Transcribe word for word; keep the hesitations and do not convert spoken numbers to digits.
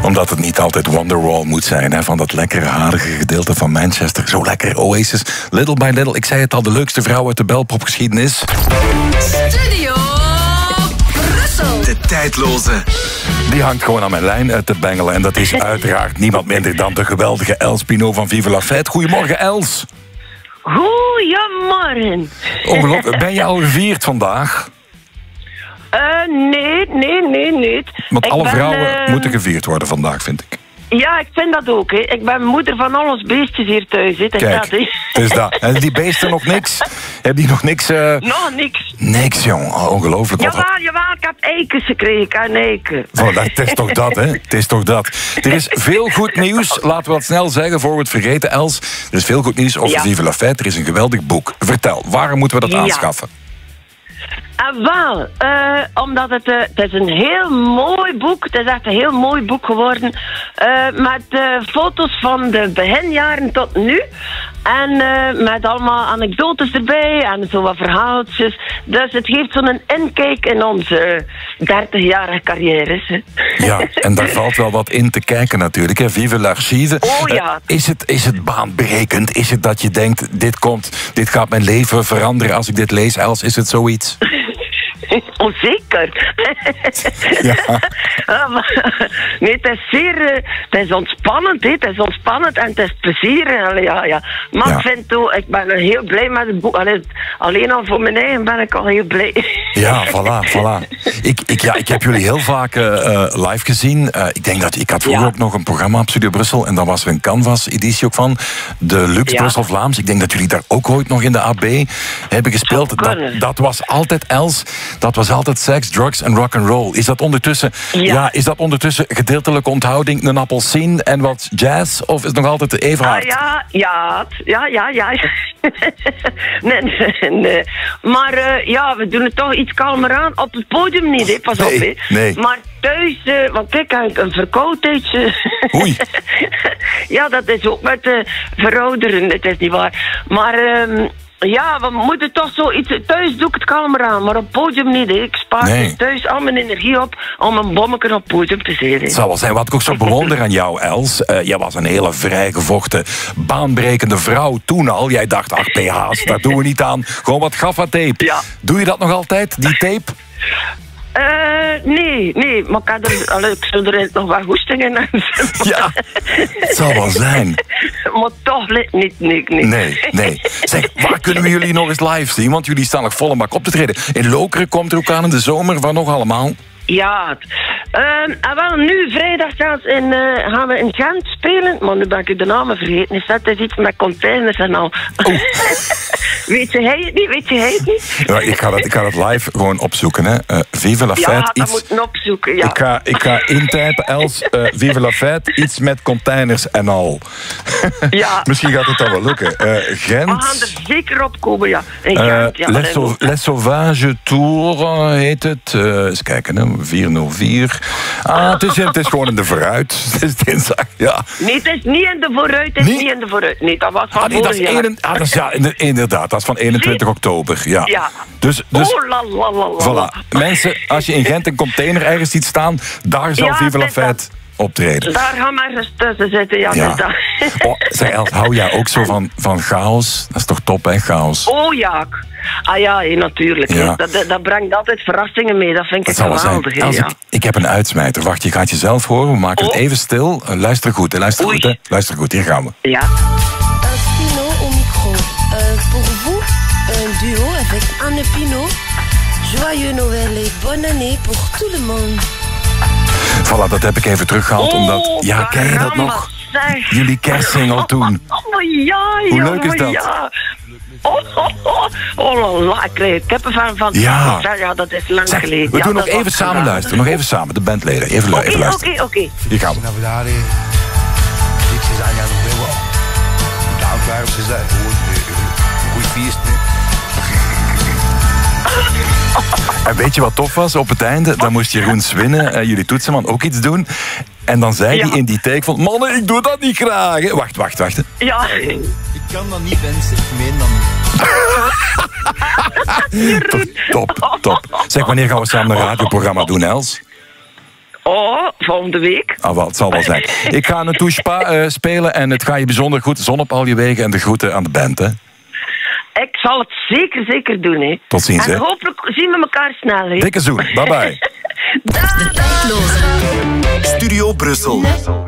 Omdat het niet altijd Wonderwall moet zijn, hè, van dat lekkere harige gedeelte van Manchester. Zo lekker, Oasis. Little by little, ik zei het al, de leukste vrouw uit de belpopgeschiedenis. Studio Brussel. De tijdloze. Die hangt gewoon aan mijn lijn uit te bengelen. En dat is uiteraard niemand minder dan de geweldige Els Pinot van Vive la Fête. Goedemorgen, Els. Goedemorgen. Ongelooflijk. Ben je al gevierd vandaag? Uh, nee, nee, nee, nee. Want ik alle ben, vrouwen uh, moeten gevierd worden vandaag, vind ik. Ja, ik vind dat ook. Hè. Ik ben moeder van al ons beestjes hier thuis. Hè. Het is Kijk, dat, hè. het is dat. En die beesten nog niks? Heb die nog niks? Uh... Nog niks. Niks, jong. Oh, ongelooflijk. Wat... Jawel, jawel, ik heb eikens gekregen. Ik heb eiken. Oh, het is toch dat, hè? Het is toch dat. Er is veel goed nieuws. Laten we dat snel zeggen, voor we het vergeten, Els. Er is veel goed nieuws over Ja. Vive la Fête. Er is een geweldig boek. Vertel, waarom moeten we dat Ja. aanschaffen? En wel, uh, omdat het, uh, het is een heel mooi boek. Het is echt een heel mooi boek geworden. Uh, met uh, foto's van de beginjaren tot nu. En uh, met allemaal anekdotes erbij en zo wat verhaaltjes. Dus het geeft zo'n inkijk in onze dertigjarige carrières. Hè. Ja, en daar valt wel wat in te kijken natuurlijk. Hè. Vive l'Archive. Oh ja. Uh, is, het, is het baanbrekend? Is het dat je denkt, dit komt, dit gaat mijn leven veranderen als ik dit lees? Els, is het zoiets? Oh, zeker. Ja. Ja, maar, nee, het is zeer... uh, het is ontspannend, hè. Het is ontspannend en het is plezier. Allee, ja, ja. Maar Ja. ik vind toch... Ik ben heel blij met het boek. Allee, alleen al voor mijn eigen ben ik al heel blij. Ja, voilà, voilà. Ik, ik, ja, ik heb jullie heel vaak uh, live gezien. Uh, ik denk dat ik had vroeger Ja. ook nog een programma op Studio Brussel. En dan was er een Canvas-editie ook van. De Lux Ja. Brussel Vlaams. Ik denk dat jullie daar ook ooit nog in de A B hebben gespeeld. Zou Dat, kunnen. dat was altijd, Els, dat was altijd seks, drugs en rock'n'roll. Is dat ondertussen, ja. Ja. is dat ondertussen gedeeltelijke onthouding, een appelsien en wat jazz? Of is het nog altijd even Ah, hard? ja, ja, ja, ja, ja. nee, nee, nee. Maar uh, ja, we doen het toch iets kalmer aan. Op het podium niet, hè. Pas Nee, op, hè. nee. Maar thuis, uh, want kijk, ik heb een verkoudheidje. Oei. Ja, dat is ook met uh, verouderen, het is niet waar. Maar... Um, ja, we moeten toch zoiets... Thuis doe ik het kalmer aan, maar op het podium niet. Hè. Ik spaar Nee. dus thuis al mijn energie op om een bommetje op het podium te zetten. Het zal wel zijn. Wat ik ook zo bewonder aan jou, Els. Uh, jij was een hele vrijgevochten, baanbrekende vrouw toen al. Jij dacht, ach, P H's, daar doen we niet aan. Gewoon wat gaffa-tape. Ja. Doe je dat nog altijd, die tape? Uh, nee, nee, maar ik, had er, allee, ik zou er nog wat hoestingen in hebben. Ja, het zal wel zijn. Maar toch li- niet, nee, nee. Nee, nee. Zeg, waar kunnen we jullie nog eens live zien? Want jullie staan nog volle bak op te treden. In Lokeren komt er ook aan in de zomer, waar nog allemaal? Ja, um, en wel nu vrijdag gaan, in, uh, gaan we in Gent spelen, maar nu ben ik de namen vergeten. Is dat is iets met containers en al. Oh. Weet je hij het niet? Weet je hij het niet? Ja, ik, ga dat, ik ga dat live gewoon opzoeken. Hè. Uh, Vive la Ja, Fête. dat Iets... moeten opzoeken, ja. Ik ga, ik ga intypen, Els, uh, Vive la Fête, iets met containers en al. Ja. Misschien gaat het dan wel lukken. Uh, We Gent. gaan er zeker op komen, ja. In Uh, Gent, ja. Les, Sau- Les Sauvages Tour uh, heet het. Uh, eens kijken, hè. vier nul vier. Ah, het is, het is gewoon in de vooruit. Het is dinsdag, ja. Nee, het is niet in de vooruit, het is Niet? niet in de vooruit. Nee, dat was van Ah, nee, dat is, vorig jaar. ene- ah, dat is ja, inder- inderdaad, dat is van eenentwintig oktober. Ja. Ja. Dus, dus Oh, la, la, la, la. voilà. Mensen, als je in Gent een container ergens ziet staan, daar zal Ja, Vive la het is dat. Fête optreden. Daar gaan we eens tussen zitten, ja. Ja. Dus dat. Oh, zeg Els, hou jij ook zo van, van chaos? Dat is toch top, hè, chaos? Oh ja. Ah ja, hé, natuurlijk. Ja. Dat, dat, dat brengt altijd verrassingen mee. Dat vind Dat ik zal wel zijn. geweldig. hè, Els, ja. ik, ik heb een uitsmijter. Wacht, je gaat jezelf horen. We maken het Oh. even stil. Uh, luister goed, hè. Luister Oei. goed, hè. Luister goed, hier gaan we. Ja. Un Pinot au micro. Euh, pour vous, un duo avec Anne Pinot. Joyeux Noël et bonne année pour tout le monde. Voilà, dat heb ik even teruggehaald. omdat, ja, ken je dat caramba, nog? zeg. Jullie kerstsingle toen. Oh ja, Hoe ja, leuk is dat? Ja. Oh, oh, oh, oh, la, la, ik krijg kippenvel van. Ja. Ja, dat is lang Zeg, geleden. we Ja, doen nog dat even was samen gedaan. luisteren. Nog even samen, de bandleden. Even, lu- even Oké, luisteren. oké, oké. Hier gaan we. Nou, we daar een beetje zijn gaan nog wel. Nou, klaar op z'n tijd. Goeie feest, hè. En weet je wat tof was? Op het einde, dan moest Jeroen Swinnen, uh, jullie toetsenman, ook iets doen. En dan zei hij Ja. in die take van, mannen, ik doe dat niet graag. hè." Wacht, wacht, wacht. hè. Ja. Ik kan dat niet wensen, ik meen dat niet. Top, top, top. Zeg, wanneer gaan we samen een radioprogramma doen, Els? Oh, volgende week. Ah, wel, het zal wel zijn. Ik ga een touche pas uh, spelen en het gaat je bijzonder goed. Zon op al je wegen en de groeten aan de band, hè. Ik zal het zeker, zeker doen, hè. Tot ziens, en hè. hopelijk zien we elkaar snel, hè. Dikke zoen. Bye bye. De tijdloze. Studio Brussel.